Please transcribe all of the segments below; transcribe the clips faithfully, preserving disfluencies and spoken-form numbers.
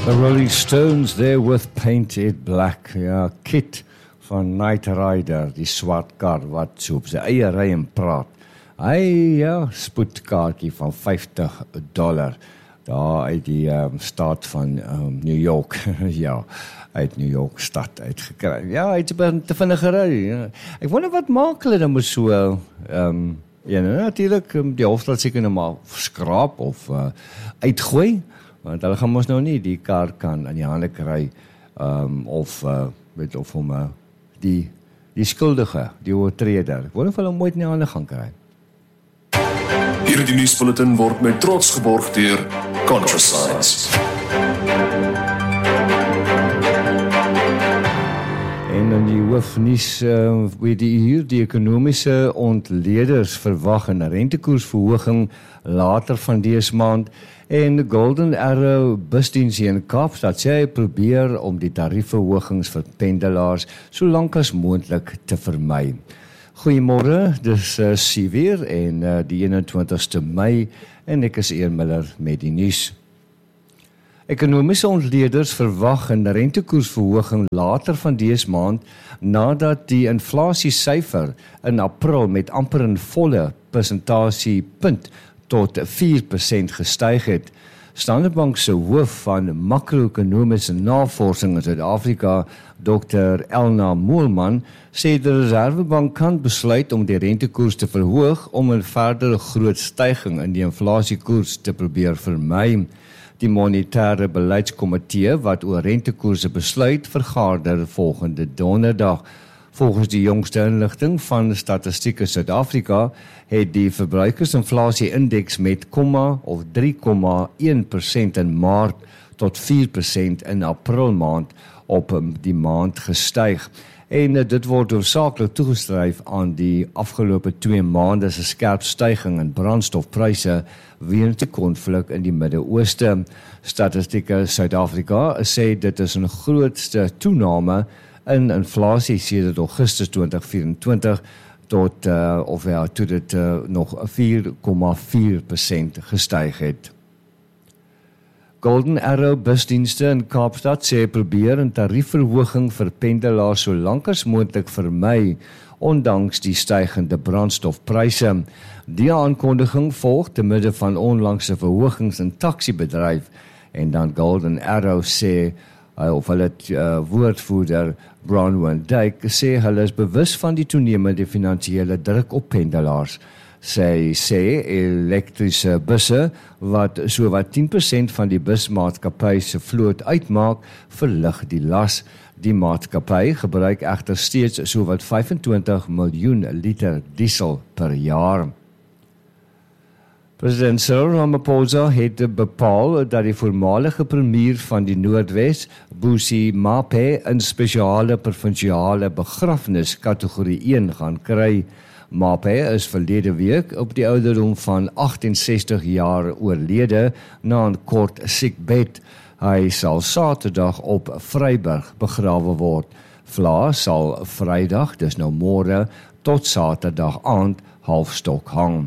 The Rolling Stones there with Paint It Black. Ja, Kit van Knight Rider, die swart kar wat so op sy eie ry en praat. Hy, ja, spoedkaartjie van vyftig dollar. Daar uit die um, staat van um, New York. Ja, uit New York stad uitgekry. Ja, hy het te vinnig gery. Ja. Ek wonder wat maak hulle dan met so, um, ja, natuurlijk, um, die hoofdstad seker nou maar skraap of uh, uitgooi. Want hulle gaan ons nou nie die kar kan aan die hande kry, um, of, uh, weet of om uh, die, die skuldige, die oortreder. Ek wonder of hulle hom ooit in die hande gaan kry. Hierdie nuusbulletin word met trots geborg deur ContraScience. En dan die hoofnuus, uh, weet die hier, die ekonomiese ontleeders verwag 'n rentekoersverhoging later van dese maand. En Golden Arrow busdiens hier in Kaapstad sê hy probeer om die tariefverhogings vir pendelaars so lank as moontlik te vermy. Goeiemôre, dis uh, Sivier en uh, die eenentwintigste Mei en ek is Ian Miller met die nuus. Ekonomiese ontleeders verwag 'n rentekoersverhoging later van dese maand nadat die inflasiesyfer in April met amper 'n volle persentasiepunt tot vier persent gestyg het. Standard Bank se hoof van makro-ekonomiese navorsing in Suid-Afrika, dokter Elna Moelman, sê die Reservebank kan besluit om die rentekoers te verhoog om 'n verdere groot styging in die inflasiekoers te probeer vermy. Die monetêre beleidskomitee wat oor rentekoerse besluit vergader volgende donderdag. Volgens die jongste inligting van Statistiek Suid-Afrika het die verbruikersinflasie-indeks met komma of drie komma een persent in Maart tot vier persent in April maand op die maand gestyg. En dit word hoofsaaklik toegeskryf aan die afgelope twee maande se skerp styging in brandstofpryse weens die konflik in die Midde-Ooste. Statistiek Suid-Afrika sê dit is 'n grootste toename in inflasie sedert Augustus twintig vyf-en-twintig tot, uh, of ja, toe dit uh, nog vier komma vier persent gestyg het. Golden Arrow busdienste in Kaapstad sê probeer 'n tariefverhoging vir pendelaars so lank as moontlik vermy, ondanks die stygende brandstofpryse. Die aankondiging volg te midde van onlangse verhogings in taxibedryf, en dan Golden Arrow sê, of hulle uh, woordvoerder Bronwyn Dyk sê hulle is bewus van die toenemende finansiële druk op pendelaars. Sy sê elektriese busse wat sowat tien persent van die busmaatskappy se vloot uitmaak, verlig die las. Die maatskappy gebruik egter steeds sowat vyfentwintig miljoen liter diesel per jaar. President Cyril Ramaphosa het bepaal dat die voormalige premier van die Noordwes, Busi Mape, 'n spesiale provinsiale begrafnis kategorie een gaan kry. Mape is verlede week op die ouderdom van agt-en-sestig jaar oorlede na 'n kort siekbed. Hy sal Saterdag op Vryburg begrawe word. Vla sal Vrydag, dis nou môre, tot Saterdag aand halfstok hang.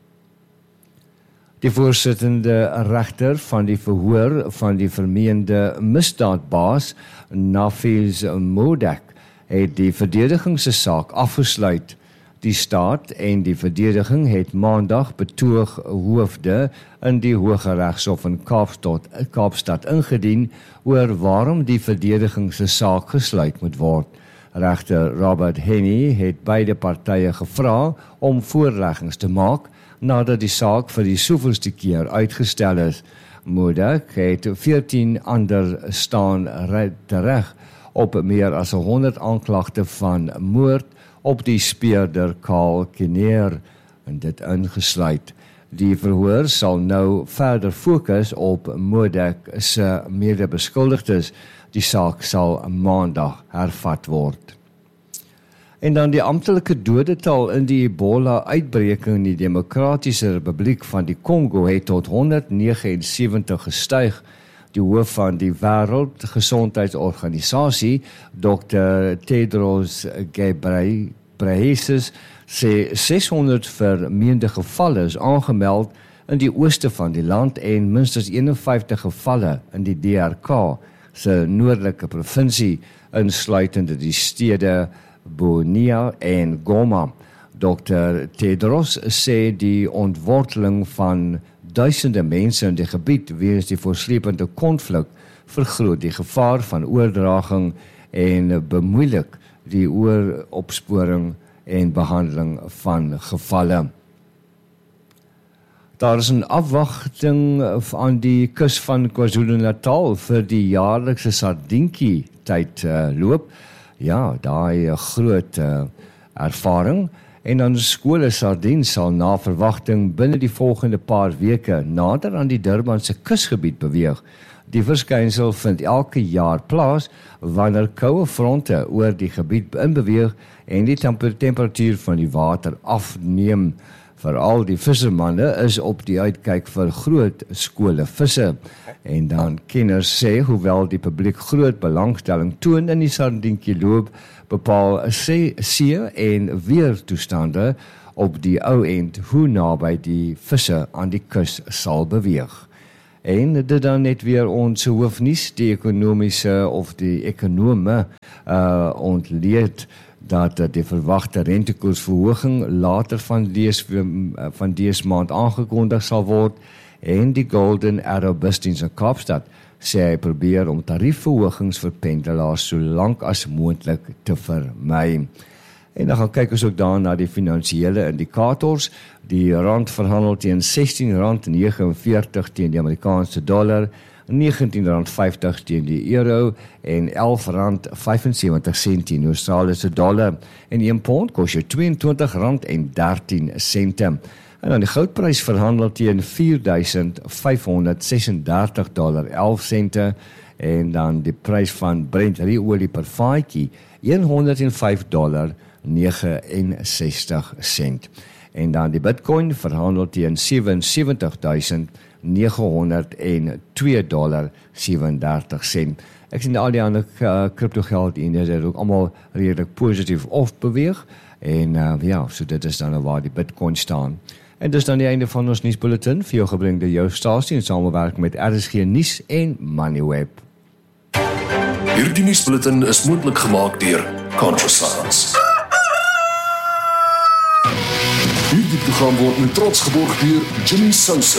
Die voorsittende regter van die verhoor van die vermeende misdaadbaas, Nafiz Modak, het die verdediging se saak afgesluit. Die staat en die verdediging het maandag betoog hoofde in die Hooggeregshof in Kaapstad, Kaapstad ingedien oor waarom die verdediging se saak gesluit moet word. Regter Robert Henney het beide partye gevra om voorleggings te maak nadat die saak vir die soveelste keer uitgestel is. Modak het veertien ander staan tereg op meer as honderd aanklagte van moord op die speurder Karl Kinnear, en dit ingesluit. Die verhoor sal nou verder fokus op Modak se medebeskuldigdes. Die saak sal maandag hervat word. En dan die amptelike dodetal in die Ebola-uitbreking in die Demokratiese Republiek van die Kongo het tot honderdnegenensewentig gestyg. Die hoof van die Wêreldgesondheidsorganisasie, dokter Tedros Ghebreyesus, sê seshonderd vermeende gevalle is aangemeld in die ooste van die land en minstens eenenvyftig gevalle in die D R K se noordelike provinsie, insluitende die stede Bunia en Goma. dokter Tedros sê die ontworteling van duisende mense in die gebied weens die voortsleepende konflik vergroot die gevaar van oordraging en bemoeilik die ooropsporing en behandeling van gevalle. Daar is 'n afwagting aan die kus van KwaZulu-Natal vir die jaarlikse sardientjie tyd uh, loop. Ja, daai uh, groot uh, ervaring. En dan skole sardien sal na verwagting binne die volgende paar weke nader aan die Durbanse kusgebied beweeg. Die verskynsel vind elke jaar plaas wanneer koue fronte oor die gebied inbeweeg en die temperatuur van die water afneem. Veral die vissermanne is op die uitkyk vir groot skole visse. En dan kenners sê, hoewel die publiek groot belangstelling toon in die sardientjie loop, bepaal see en weertoestande op die ou end hoe naby die visse aan die kus sal beweeg. En dit dan net weer ons hoofnuus, die ekonomiese of die ekonome uh, ontleed dat die verwagte rentekoersverhoging later van dese van dese maand aangekondig sal word en die Golden Arrow Busdiens in Kaapstad sê hy probeer om tariefverhogings vir pendelaars so lank as moontlik te vermy. En dan gaan kyk ons ook daar na die finansiële indikators. Die rand verhandel teen sestien rand negenenveertig teen die Amerikaanse dollar, negentien rand vyftig teen die euro en elf rand vyfensewentig sent teen die Australiese dollar. En een pond kos jou tweeëntwintig rand en dertien sente. En dan die goudprys verhandel teen vier duisend vyfhonderd sesendertig dollar elf sente en dan die prys van Brent olie per vaatjie honderd en vyf dollar negenensestig sent. En dan die Bitcoin verhandel teen sewensewentigduisend negenhonderd en twee dollar sewendertig sent. Ek sien al die ander uh, cryptogeld en dit het ook allemaal redelijk positief of beweeg en uh, ja, so dit is dan waar die Bitcoin staan. En dis dan die einde van ons nuusbulletin, vir jou gebring deur jou stasie in samewerking met R S G Nuus en Moneyweb. Hierdie nuusbulletin is moontlik gemaak deur ContraScience. Hierdie program word met trots geborg deur Jimmy Sousa.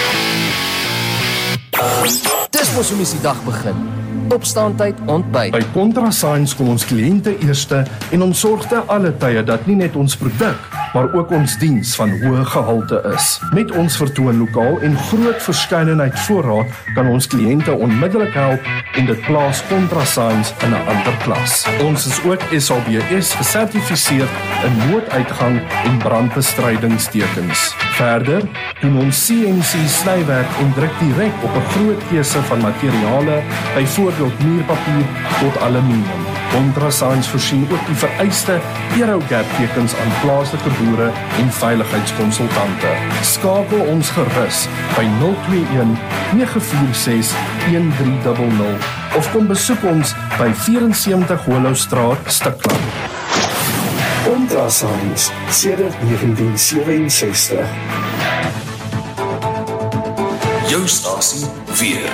Dis mos hoe mens die dag begin. Opstaantyd, ontbyt. By ContraScience kom ons kliënte eerste en ons sorg te alle tye dat nie net ons produk, maar ook ons diens van hoë gehalte is. Met ons vertoonlokaal en groot verskeidenheid voorraad kan ons kliënte onmiddellik help en dit plaas ContraScience in 'n ander klas. Ons is ook S A B S gesertifiseer in nooduitgang en brandbestrydingstekens. Verder doen ons C N C snywerk en druk direk op 'n groot keuse van materiale, byvoorbeeld muurpapier tot aluminium. ContraScience voorsien ook die vereiste Aerogap tekens aan plaaslike boere en veiligheidskonsultante. Skakel ons gerus by nul twee een nege vier ses een drie nul nul of kom besoek ons by vierensewentlig Hollowstraat, Stikland. ContraScience sedert negentien sewenses-tig. Jou stasie weer.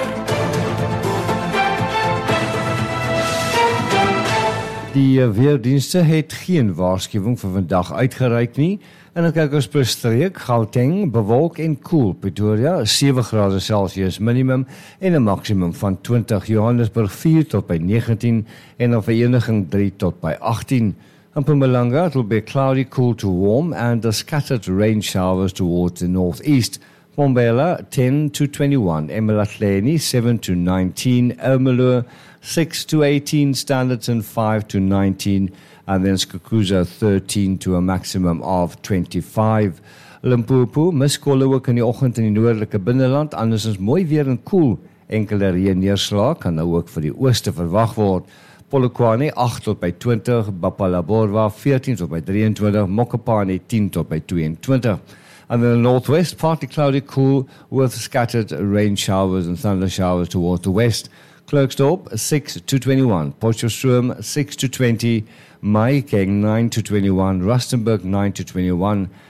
Die weerdienste het geen waarskuwing vir vandag uitgereik nie. En dan kyk ons per streek, Gauteng, bewolk en koel, Pretoria, sewe grade Celsius minimum en 'n maksimum van twintig, Johannesburg vier tot by negentien en op Vereniging drie tot by agttien. In Mpumalanga, it will be cloudy, cool to warm and the scattered rain showers towards the northeast. Mbombela ten to twenty-one, Emalahleni seven to nineteen, Ermelo six to eighteen, Standerton five to nineteen, and then Skukuza thirteen to a maximum of twenty-five. Limpopo, miskolle ook in die oggend in die noordelike binneland, andersins mooi weer en koel, enkele reën neerslag kan nou ook vir die ooste verwag word. Polokwane agt tot by twintig, Bapalaborwa veertien tot by drieëntwintig, Mokopane tien tot by tweeëntwintig. And in the northwest, partly cloudy, cool, with scattered rain showers and thunder showers towards the west. Klerksdorp, six to twenty-one, Potchefstroom, six to twenty, Mahikeng, nine to twenty-one, Rustenburg, nine to twenty-one,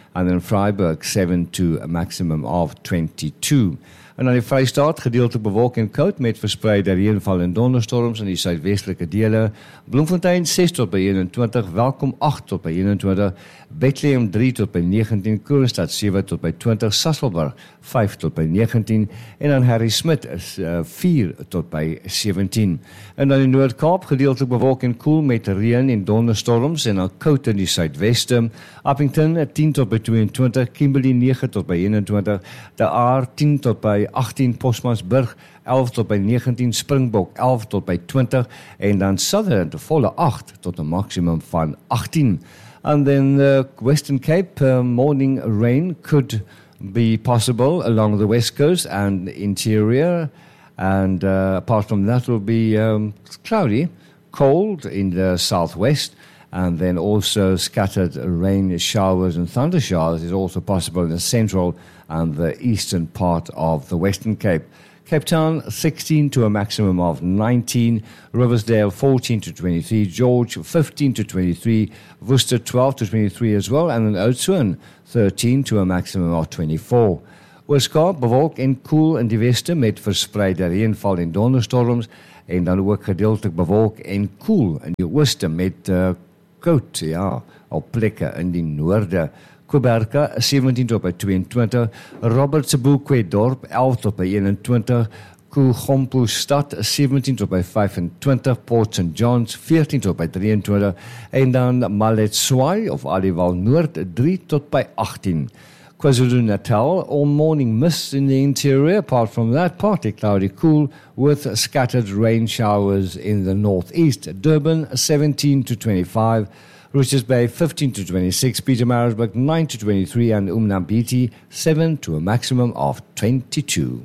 and then Freiburg seven to a maximum of twenty-two. En dan die Vrystaat gedeeltelik bewolk en koud met verspreide reënval en donderstorms in die suidwestelike dele. Bloemfontein ses tot by eenentwintig, Welkom agt tot by eenentwintig, Bethlehem drie tot by negentien, Kroonstad sewe tot by twintig, Sasolburg vyf tot by negentien en dan Harry Smit is uh, vier tot by sewentien. En dan die Noord-Kaap gedeeltelik bewolk en koel met reën en donderstorms en dan koud in die suidweste. Appington tien tot by tweeëntwintig, Kimberley nege tot by eenentwintig, De Aar tien tot by agttien, Postmasburg elf tot by negentien, Springbok elf tot by twintig en dan Sutherland volle agt tot 'n maksimum van agttien. And then the Western Cape, uh, morning rain could be possible along the west coast and interior, and uh, apart from that will be um, cloudy, cold in the southwest, and then also scattered rain showers and thunder showers is also possible in the central and the eastern part of the Western Cape. Cape Town sixteen to a maximum of nineteen, Riversdale fourteen to twenty-three, George fifteen to twenty-three, Worcester twelve to twenty-three as well, and then Oudtshoorn thirteen to a maximum of twenty-four. Oos-Kaap bewolk en koel in die weste met verspreide reënval en donderstorms en dan ook gedeeltelik bewolk en koel in die ooste met uh, koud, ja, op plekke in die noorde. Kuberka sewentien tot by tweeëntwintig, Robert Sebokwe dorp elf tot by eenentwintig, Kuchompu stad sewentien tot by vyfentwintig, Port Saint John's veertien tot by drieëntwintig en dan Maletswai of Aliwal Noord drie tot by agttien. KwaZulu-Natal, all morning mist in the interior. Apart from that, partly cloudy cool with scattered rain showers in the northeast. Durban seventeen to twenty-five, Richards Bay fifteen to twenty-six, Pietermaritzburg nine to twenty-three, and Umnambiti seven to a maximum of twenty-two.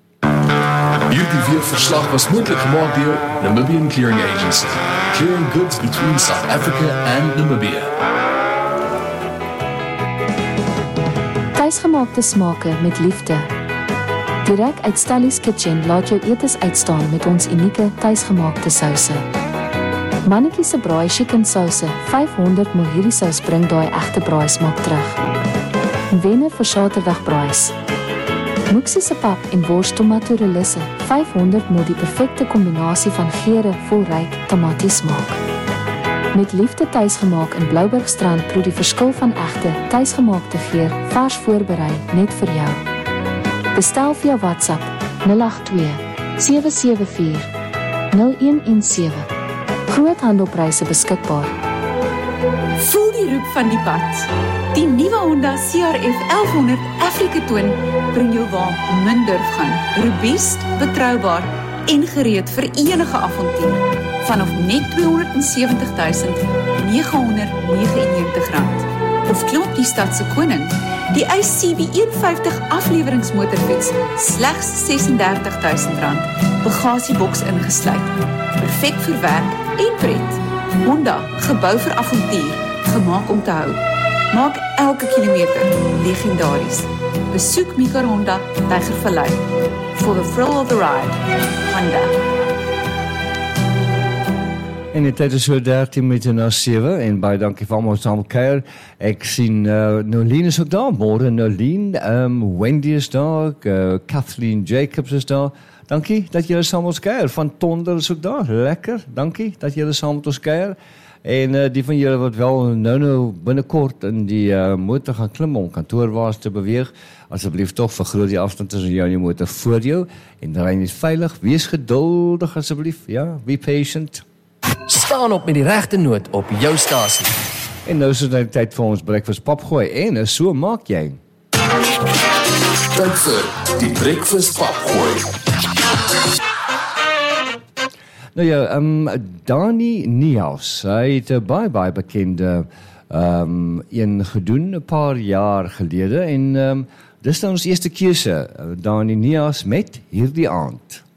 Hierdie weerverslag was moontlik gemaak deur Namibian Clearing Agency, clearing goods between South Africa and Namibia. Tuisgemaakte smake met liefde. Direk uit Stellies Kitchen laat jou etes uitstaan met ons unieke tuisgemaakte souse. Mannetjie se braai chicken souse, vyfhonderd milliliter hierdie sous bring daai egte braai smaak terug. Wenner vir Saterdagbraais. Moeksie se pap en wors tomato relisse, vyfhonderd milliliter die perfekte kombinasie van geure vol ryk tamatiesmaak. Met liefde tuisgemaak in Bloubergstrand proe die verskil van egte tuisgemaakte geur, vars voorberei net vir jou. Bestel via WhatsApp nul agt twee sewe sewe vier nul een een sewe. Groothandelpryse beskikbaar. Voel die roep van die pad. Die nuwe Honda C R F elfhonderd Afrika Twin bring jou waar min durf gaan. Robuust, betroubaar en gereed vir enige avontuur. Vanaf net tweehonderdsewentig duisend neghonderd negenennegentig rand. Of klop die stadse koning, die I C B een vyftig afleweringsmotorfiets, slegs sesendertig duisend rand, bagasieboks ingesluit. Perfek vir werk en pret. Honda, gebou vir avontuur, gemaak om te hou. Maak elke kilometer legendaries. Besoek Mikar Honda, Tygervallei. For the thrill of the ride, Honda. En die tyd is so dertien minute na sewe en baie dankie vir almal saam kuier. Ek sien uh, Nolien is ook daar, môre Nolien, um, Wendy is daar, uh, Kathleen Jacobs is daar. Dankie dat julle saam ons kuier. Van Tonder is ook daar, lekker, dankie dat julle saam met ons kuier. En uh, die van julle wat wel nou nou binnekort in die uh, motor gaan klim om kantoorwaarts te beweeg, asseblief toch vergroot die afstand tussen jou en die motor voor jou en ry net veilig, wees geduldig asseblief, ja, be patient. Staan op met die regte noot op jou stasie. En nou is dit tyd vir ons breakfast papgooi en so maak jy. Tyd vir die breakfast papgooi. Nou ja, um, Dani Niehaus, hy het 'n baie baie bekende um, een gedoen 'n paar jaar gelede en um, dis nou ons eerste keuse, Dani Niehaus met Hierdie Aand.